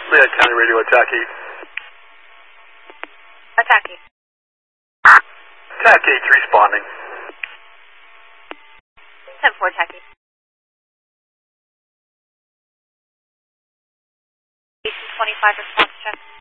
Lehigh County Radio, Attack 8. Attack 8. Attack 8's responding. 10-4, Attack 8. 1825 response check.